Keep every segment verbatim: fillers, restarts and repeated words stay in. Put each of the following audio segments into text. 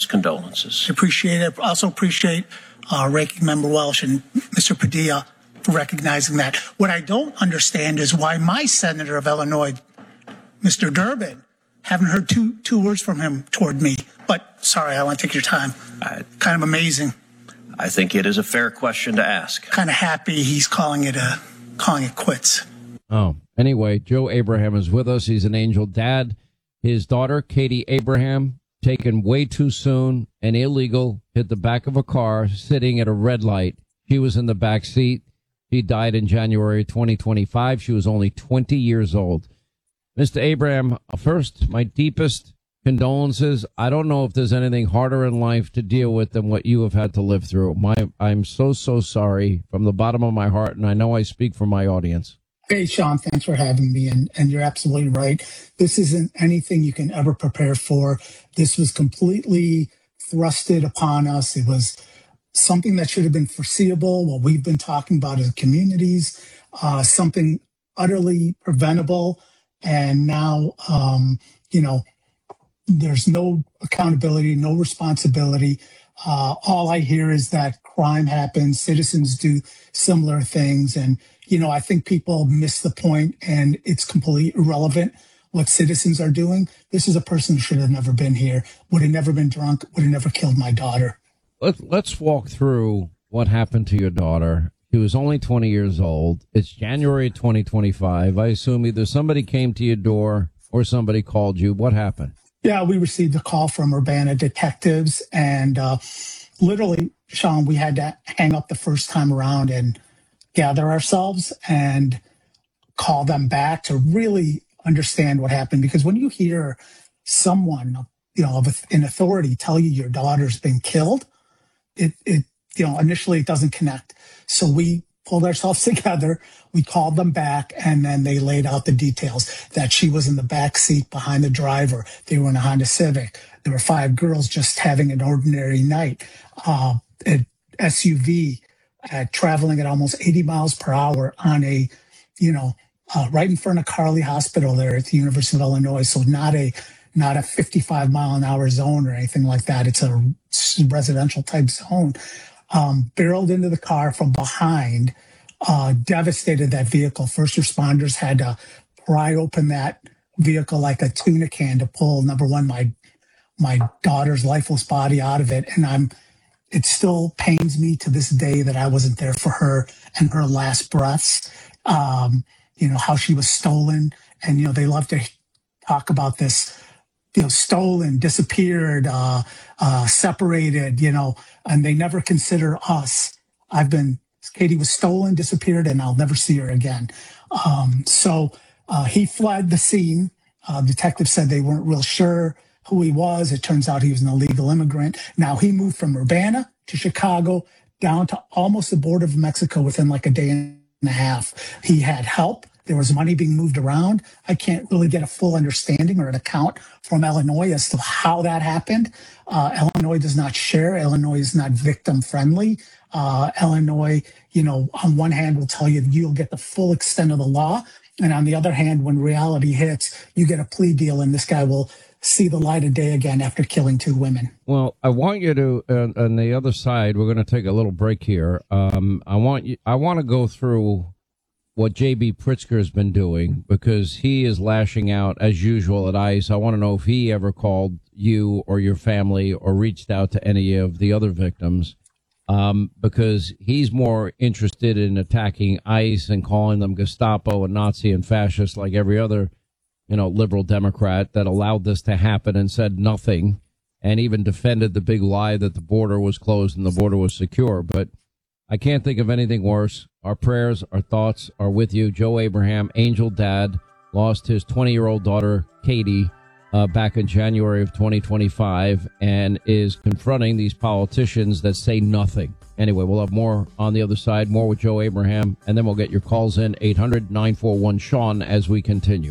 condolences. I appreciate it. I also appreciate uh, Ranking Member Welsh and Mister Padilla for recognizing that. What I don't understand is why my senator of Illinois, Mister Durbin, haven't heard two two words from him toward me. But sorry, I want to take your time. I, kind of amazing. I think it is a fair question to ask. Kind of happy he's calling it a calling it quits. Oh, anyway, Joe Abraham is with us. He's an angel dad. His daughter, Katie Abraham, taken way too soon and illegal, hit the back of a car sitting at a red light. She was in the back seat. She died in January twenty twenty-five. She was only twenty years old. Mister Abraham, first, my deepest condolences. I don't know if there's anything harder in life to deal with than what you have had to live through. My, I'm so, so sorry from the bottom of my heart, and I know I speak for my audience. Hey, Sean, thanks for having me, and, and you're absolutely right. This isn't anything you can ever prepare for. This was completely thrusted upon us. It was something that should have been foreseeable, what we've been talking about as communities, uh, something utterly preventable, and now, um, you know, there's no accountability, no responsibility. Uh, all I hear is that crime happens, citizens do similar things. And, you know, I think people miss the point, and it's completely irrelevant what citizens are doing. This is a person who should have never been here, would have never been drunk, would have never killed my daughter. Let's, let's walk through what happened to your daughter. She was only twenty years old. It's January twenty twenty-five. I assume either somebody came to your door or somebody called you. What happened? Yeah, we received a call from Urbana detectives, and uh, literally, Sean, we had to hang up the first time around and gather ourselves and call them back to really understand what happened. Because when you hear someone, you know, of in authority tell you your daughter's been killed, it, it, you know, initially it doesn't connect. So we pulled ourselves together. We called them back, and then they laid out the details that she was in the back seat behind the driver. They were in a Honda Civic. There were five girls just having an ordinary night. Uh, an S U V uh, traveling at almost eighty miles per hour on a, you know, uh, right in front of Carly Hospital there at the University of Illinois. So not a not a fifty-five mile an hour zone or anything like that. It's a residential type zone. Um, barreled into the car from behind, uh, devastated that vehicle. First responders had to pry open that vehicle like a tuna can to pull, number one, my my daughter's lifeless body out of it. And I'm, it still pains me to this day that I wasn't there for her and her last breaths. Um, you know, how she was stolen. And, you know, they love to talk about this, you know, stolen, disappeared, uh, uh, separated, you know, and they never consider us. I've been, Katie was stolen, disappeared, and I'll never see her again. Um, so uh, he fled the scene. Uh, detectives said they weren't real sure who he was. It turns out he was an illegal immigrant. Now he moved from Urbana to Chicago down to almost the border of Mexico within like a day and a half. He had help. There was money being moved around. I can't really get a full understanding or an account from Illinois as to how that happened. Uh, Illinois does not share. Illinois is not victim friendly. Uh, Illinois, you know, on one hand will tell you you'll get the full extent of the law. And on the other hand, when reality hits, you get a plea deal and this guy will see the light of day again after killing two women. Well, I want you to, uh, on the other side, we're going to take a little break here. Um, I want you, I want to go through what J B Pritzker has been doing, because he is lashing out as usual at ICE. I want to know if he ever called you or your family or reached out to any of the other victims, um, because he's more interested in attacking ICE and calling them Gestapo and Nazi and fascist like every other, you know, liberal Democrat that allowed this to happen and said nothing, and even defended the big lie that the border was closed and the border was secure. But I can't think of anything worse. Our prayers, our thoughts are with you. Joe Abraham, angel dad, lost his twenty-year-old daughter, Katie, uh, back in January of twenty twenty-five, and is confronting these politicians that say nothing. Anyway, we'll have more on the other side, more with Joe Abraham, and then we'll get your calls in, eight hundred nine four one Sean, as we continue.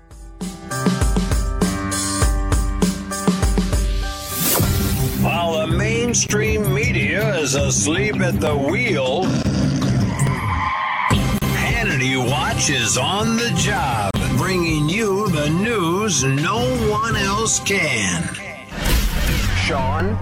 While the mainstream media is asleep at the wheel, Hannity Watch is on the job, bringing you the news no one else can. Sean